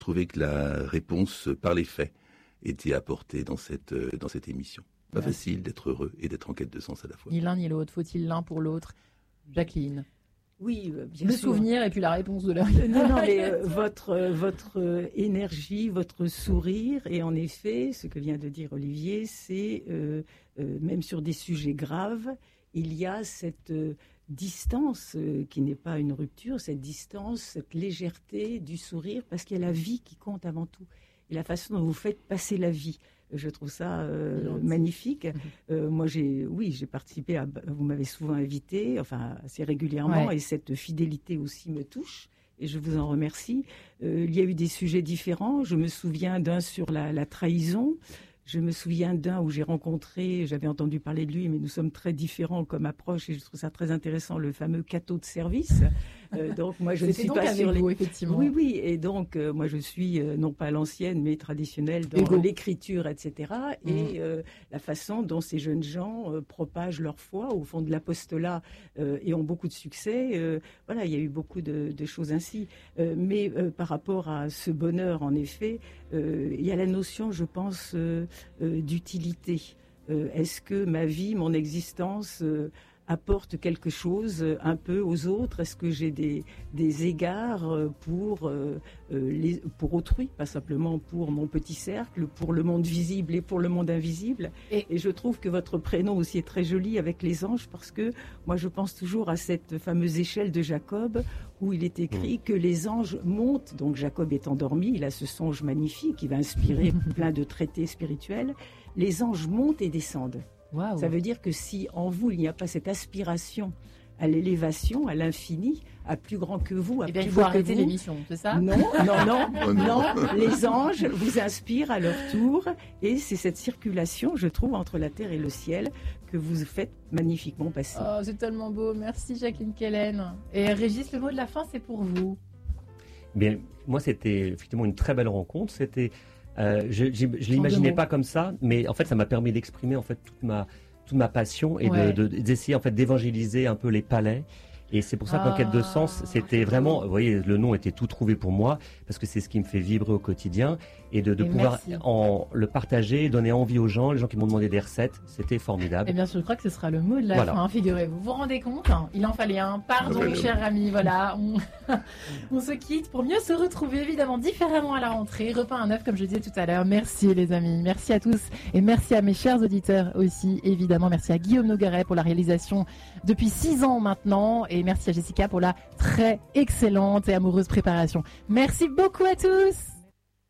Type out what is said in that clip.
trouvais que la réponse par les faits était apportée dans cette émission. Pas facile d'être heureux et d'être en quête de sens à la fois. Ni l'un ni l'autre, faut-il l'un pour l'autre? Jacqueline. Oui, bien le sûr. souvenir et puis la réponse de la Non, mais votre énergie, votre sourire, et en effet, ce que vient de dire Olivier, c'est même sur des sujets graves, il y a cette distance qui n'est pas une rupture, cette distance, cette légèreté du sourire, parce qu'il y a la vie qui compte avant tout, et la façon dont vous faites passer la vie. Je trouve ça magnifique. Moi, j'ai participé vous m'avez souvent invité, enfin assez régulièrement, et cette fidélité aussi me touche. Et je vous en remercie. Il y a eu des sujets différents. Je me souviens d'un sur la trahison. Je me souviens d'un où j'avais entendu parler de lui, mais nous sommes très différents comme approche, et je trouve ça très intéressant, le fameux cateau de service. Donc moi je ne suis pas sur vous, effectivement. Oui, et donc moi je suis non pas l'ancienne mais traditionnelle dans l'écriture, etc. Et la façon dont ces jeunes gens propagent leur foi au fond de l'apostolat et ont beaucoup de succès. Voilà, il y a eu beaucoup de choses ainsi. Mais par rapport à ce bonheur, en effet, il y a la notion, je pense, d'utilité. Est-ce que ma vie, mon existence apporte quelque chose un peu aux autres? Est-ce que j'ai des égards pour autrui, pas simplement pour mon petit cercle, pour le monde visible et pour le monde invisible? Et je trouve que votre prénom aussi est très joli avec les anges, parce que moi je pense toujours à cette fameuse échelle de Jacob où il est écrit que les anges montent. Donc Jacob est endormi, il a ce songe magnifique qui va inspirer plein de traités spirituels. Les anges montent et descendent. Wow. Ça veut dire que si en vous il n'y a pas cette aspiration à l'élévation, à l'infini, à plus grand que vous, à plus il beau faut que arrêter vous. l'émission, c'est ça? Non. Les anges vous inspirent à leur tour, et c'est cette circulation, je trouve, entre la terre et le ciel que vous faites magnifiquement passer. Oh, c'est tellement beau. Merci Jacqueline Kellen. Et Régis, le mot de la fin, c'est pour vous. Bien, moi, c'était effectivement une très belle rencontre. C'était je l'imaginais pas comme ça, mais en fait ça m'a permis d'exprimer en fait toute ma passion et d'essayer en fait d'évangéliser un peu les palais. Et c'est pour ça qu'en quête de sens, c'était vraiment, vous voyez, le nom était tout trouvé pour moi, parce que c'est ce qui me fait vibrer au quotidien, et de pouvoir le partager, donner envie aux gens, les gens qui m'ont demandé des recettes, c'était formidable. Et bien sûr, je crois que ce sera le mot de la fin, figurez-vous. Vous vous rendez compte, il en fallait un. Pardon, cher ami, voilà, on se quitte pour mieux se retrouver, évidemment, différemment à la rentrée. Repas à neuf, comme je disais tout à l'heure. Merci les amis, merci à tous, et merci à mes chers auditeurs aussi, évidemment. Merci à Guillaume Nogaret pour la réalisation depuis 6 ans maintenant, et merci à Jessica pour la très excellente et amoureuse préparation. Merci beaucoup à tous.